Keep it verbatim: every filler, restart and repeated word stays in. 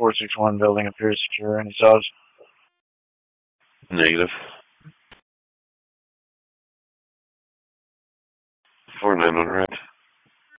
four six one building appears secure. Any subs? Negative. four nine one red.